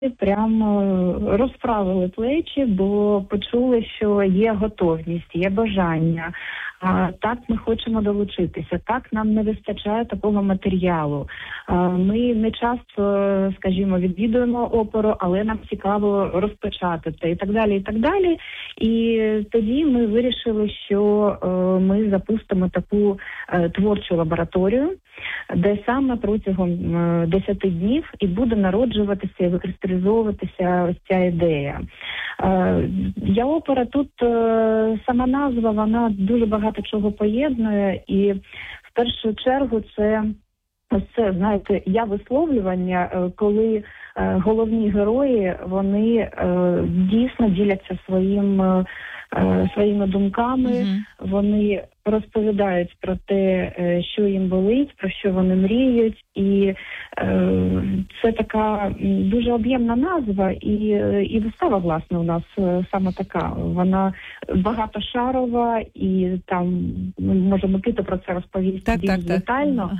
прямо розправили плечі, бо почули, що є готовність, є бажання. Так, ми хочемо долучитися, так, нам не вистачає такого матеріалу. Ми не часто, скажімо, відвідуємо оперу, але нам цікаво розпочати це і так далі, і так далі. І тоді ми вирішили, що ми запустимо таку творчу лабораторію, де саме протягом 10 днів і буде народжуватися і викристалізовуватися ось ця ідея. Я опера тут, сама назва, вона дуже багато чого поєднує, і в першу чергу це, знаєте, я висловлювання, коли головні герої, вони дійсно діляться своїми думками, вони розповідають про те, що їм болить, про що вони мріють, і це така дуже об'ємна назва, і вистава, власне, у нас саме така. Вона багатошарова, і там, може, Микита про це розповість більш детально.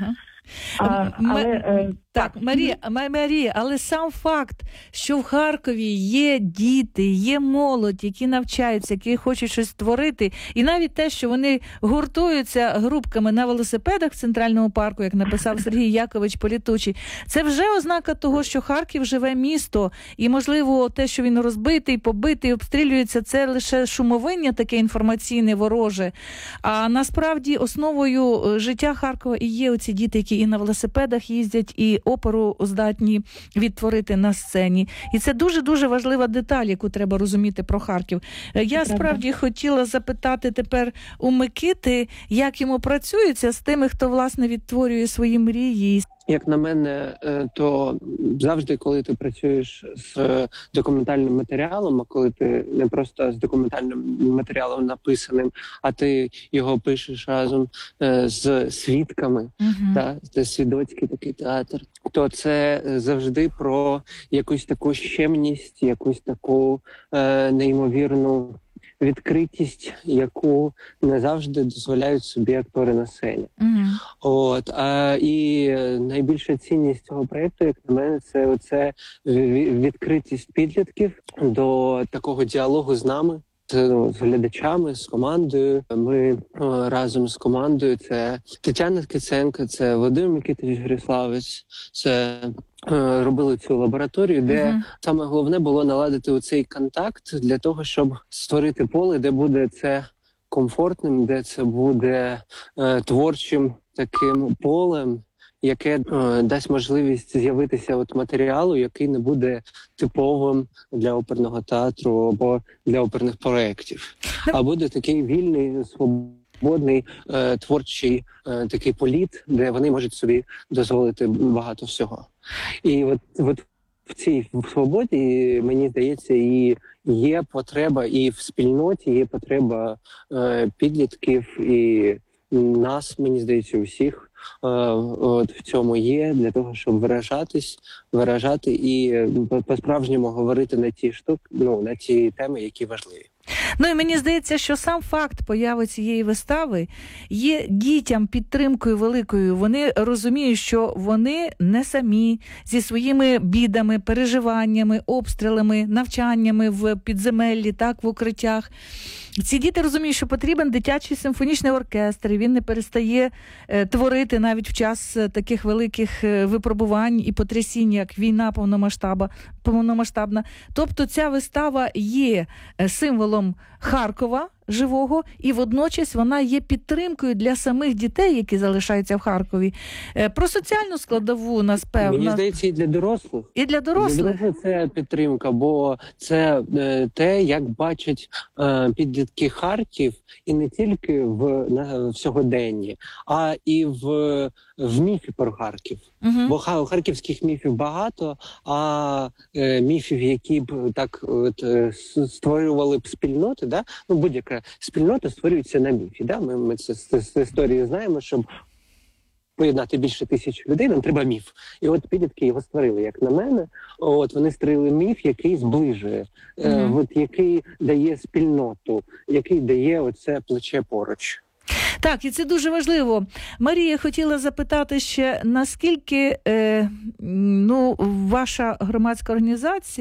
Марія, але сам факт, що в Харкові є діти, є молодь, які навчаються, які хочуть щось створити, і навіть те, що вони гуртуються групками на велосипедах в Центральному парку, як написав Сергій Якович Політучий, це вже ознака того, що Харків живе місто, і, можливо, те, що він розбитий, побитий, обстрілюється, це лише шумовиння таке інформаційне, вороже. А насправді основою життя Харкова і є оці діти, які і на велосипедах їздять, і оперу здатні відтворити на сцені. І це дуже-дуже важлива деталь, яку треба розуміти про Харків. Я справді хотіла запитати тепер у Микити, як йому працюється з тими, хто, власне, відтворює свої мрії. Як на мене, то завжди, коли ти працюєш з документальним матеріалом, а коли ти не просто з документальним матеріалом написаним, а ти його пишеш разом з свідками, це свідоцький такий театр, то це завжди про якусь таку щемність, якусь таку неймовірну відкритість, яку не завжди дозволяють собі актори на сцені. І найбільша цінність цього проєкту, як на мене, це оце відкритість підлітків до такого діалогу з нами, з глядачами, з командою. Ми разом з командою, це Тетяна Ткаченко, це Володимир Микитович Гриславець, це робили цю лабораторію, де саме головне було наладити оцей контакт для того, щоб створити поле, де буде це комфортним, де це буде творчим таким полем, яке дасть можливість з'явитися от матеріалу, який не буде типовим для оперного театру або для оперних проєктів, а буде такий вільний, свободний, творчий такий політ, де вони можуть собі дозволити багато всього. І от в цій свободі, мені здається, і є потреба, і в спільноті є потреба підлітків, і нас, мені здається, усіх в цьому є, для того, щоб виражати і по-справжньому говорити на ті штуки, на ті теми, які важливі. І мені здається, що сам факт появи цієї вистави є дітям підтримкою великою. Вони розуміють, що вони не самі зі своїми бідами, переживаннями, обстрілами, навчаннями в підземеллі, в укриттях. Ці діти розуміють, що потрібен дитячий симфонічний оркестр, і він не перестає творити навіть в час таких великих випробувань і потрясінь, як війна повномасштабна. Тобто ця вистава є символом Харкова живого, і водночас вона є підтримкою для самих дітей, які залишаються в Харкові. Про соціальну складову нас певно. Мені здається, і для дорослих. І для дорослих. Для дорослих це підтримка, бо це те, як бачать підлітки Харків, і не тільки в сьогоденні, а і в міфі про Харків. Бо харківських міфів багато, а міфів, які б так створювали б спільноти, будь-яка спільнота створюється на міфі. Ми це з історії знаємо, щоб поєднати більше 1000 людей, нам треба міф. І от підлітки його створили, як на мене. Вони створили міф, який зближує, який дає спільноту, який дає оце плече поруч. Так, і це дуже важливо. Марія хотіла запитати ще, наскільки ваша громадська організація